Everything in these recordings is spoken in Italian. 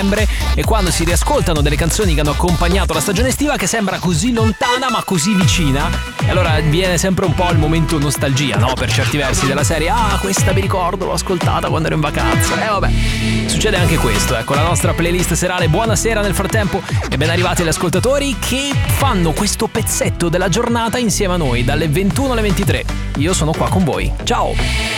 e quando si riascoltano delle canzoni che hanno accompagnato la stagione estiva che sembra così lontana ma così vicina, e allora viene sempre un po' il momento nostalgia, no? Per certi versi della serie, questa mi ricordo, l'ho ascoltata quando ero in vacanza. Vabbè, succede anche questo, ecco, la nostra playlist serale. Buonasera nel frattempo e ben arrivati gli ascoltatori che fanno questo pezzetto della giornata insieme a noi dalle 21 alle 23. Io sono qua con voi, ciao!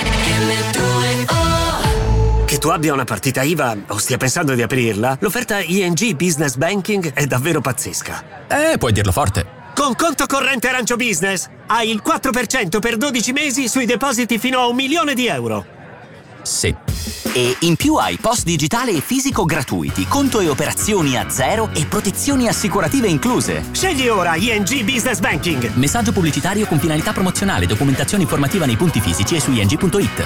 Che tu abbia una partita IVA o stia pensando di aprirla, l'offerta ING Business Banking è davvero pazzesca. Puoi dirlo forte. Con conto corrente Arancio Business hai il 4% per 12 mesi sui depositi fino a €1.000.000. Sì. E in più hai post digitale e fisico gratuiti, conto e operazioni a zero e protezioni assicurative incluse. Scegli ora ING Business Banking. Messaggio pubblicitario con finalità promozionale, documentazione informativa nei punti fisici e su ing.it.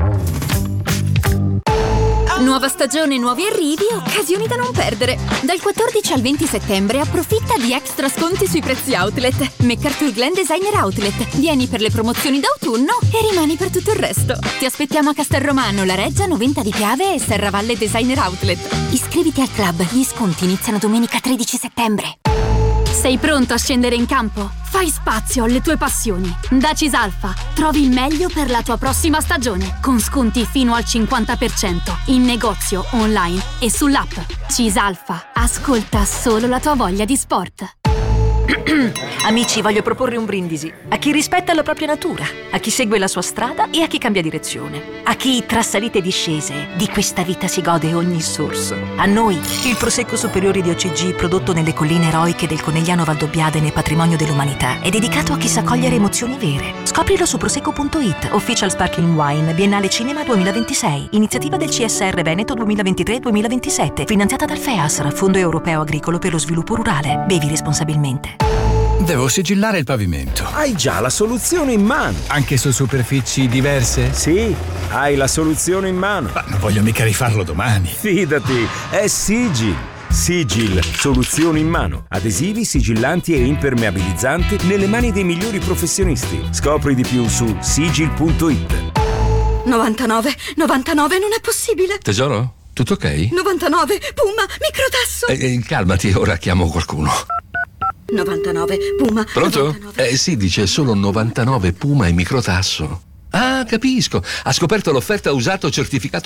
Nuova stagione, nuovi arrivi, occasioni da non perdere. Dal 14 al 20 settembre approfitta di extra sconti sui prezzi outlet. MacArthur Glen Designer Outlet. Vieni per le promozioni d'autunno e rimani per tutto il resto. Ti aspettiamo a Castelromano, La Reggia, Noventa di Piave e Serravalle Designer Outlet. Iscriviti al club, gli sconti iniziano domenica 13 settembre. Sei pronto a scendere in campo? Fai spazio alle tue passioni. Da Cisalfa trovi il meglio per la tua prossima stagione, con sconti fino al 50% in negozio, online e sull'app. Cisalfa, ascolta solo la tua voglia di sport. Amici, voglio proporre un brindisi a chi rispetta la propria natura, a chi segue la sua strada e a chi cambia direzione, a chi tra salite e discese di questa vita si gode ogni sorso. A noi, il Prosecco Superiore di OCG, prodotto nelle colline eroiche del Conegliano Valdobbiadene nel patrimonio dell'umanità, è dedicato a chi sa cogliere emozioni vere. Scoprilo su prosecco.it, Official Sparkling Wine, Biennale Cinema 2026, iniziativa del CSR Veneto 2023-2027, finanziata dal FEASR, Fondo Europeo Agricolo per lo Sviluppo Rurale. Bevi responsabilmente. Devo sigillare il pavimento. Hai già la soluzione in mano. Anche su superfici diverse? Sì, hai la soluzione in mano. Ma non voglio mica rifarlo domani. Fidati, è Sigil. Sigil, soluzioni in mano. Adesivi, sigillanti e impermeabilizzanti nelle mani dei migliori professionisti. Scopri di più su sigil.it. 99 non è possibile. Tesoro, tutto ok? 99, Puma, microtasso. Calmati, ora chiamo qualcuno. 99, Puma. Pronto? 99. Sì, dice solo 99 Puma e microtasso. Ah, capisco. Ha scoperto l'offerta usato certificato